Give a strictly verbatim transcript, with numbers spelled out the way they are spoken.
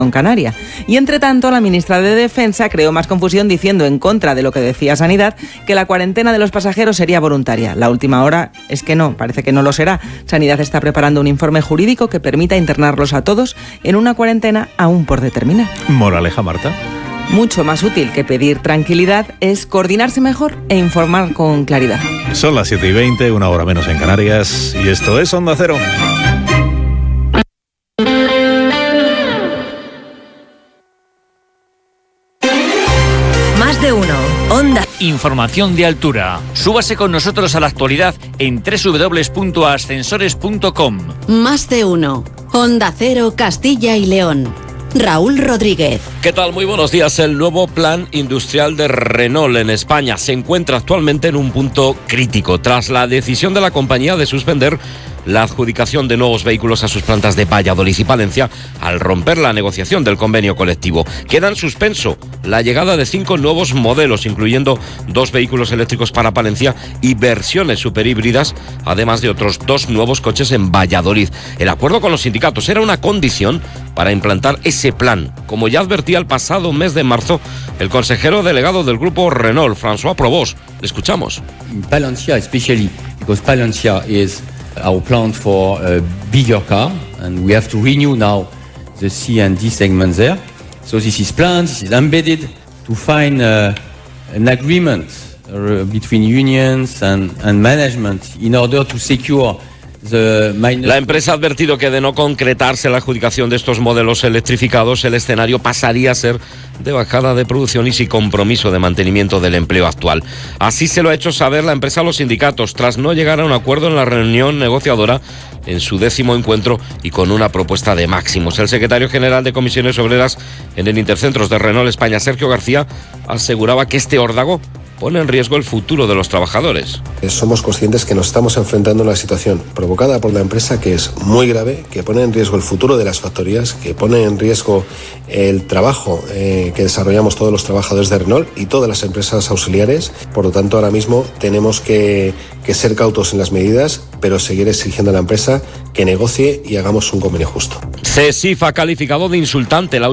Canaria. Y entre tanto, la ministra de Defensa creó más confusión diciendo, en contra de lo que decía Sanidad, que la cuarentena de los pasajeros sería voluntaria. La última hora es que no, parece que no lo será. Sanidad está preparando un informe jurídico que permita internarlos a todos en una cuarentena aún por determinar. Moraleja, Marta. Mucho más útil que pedir tranquilidad es coordinarse mejor e informar con claridad. Son las siete y veinte, una hora menos en Canarias, y esto es Onda Cero. Más de uno. Onda. Información de altura. Súbase con nosotros a la actualidad en doble u doble u doble u punto ascensores punto com. Más de uno. Onda Cero, Castilla y León. Raúl Rodríguez. ¿Qué tal? Muy buenos días. El nuevo plan industrial de Renault en España se encuentra actualmente en un punto crítico tras la decisión de la compañía de suspender la adjudicación de nuevos vehículos a sus plantas de Valladolid y Palencia al romper la negociación del convenio colectivo. Queda en suspenso la llegada de cinco nuevos modelos, incluyendo dos vehículos eléctricos para Palencia y versiones superhíbridas, además de otros dos nuevos coches en Valladolid. El acuerdo con los sindicatos era una condición para implantar ese plan, como ya advertía el pasado mes de marzo el consejero delegado del grupo Renault, François Provost. Le escuchamos. In Palencia especially, because Palencia is our plant for a bigger car, and we have to renew now the C and D segment there. So this is planned, this is embedded to find uh, an agreement uh, between unions and, and management in order to secure. La empresa ha advertido que de no concretarse la adjudicación de estos modelos electrificados, el escenario pasaría a ser de bajada de producción y sin compromiso de mantenimiento del empleo actual. Así se lo ha hecho saber la empresa a los sindicatos, tras no llegar a un acuerdo en la reunión negociadora en su décimo encuentro y con una propuesta de máximos. El secretario general de Comisiones Obreras en el Intercentros de Renault España, Sergio García, aseguraba que este órdago pone en riesgo el futuro de los trabajadores. Somos conscientes que nos estamos enfrentando a una situación provocada por la empresa que es muy grave, que pone en riesgo el futuro de las factorías, que pone en riesgo el trabajo eh, que desarrollamos todos los trabajadores de Renault y todas las empresas auxiliares. Por lo tanto, ahora mismo tenemos que, que ser cautos en las medidas, pero seguir exigiendo a la empresa que negocie y hagamos un convenio justo. CESIF ha calificado de insultante la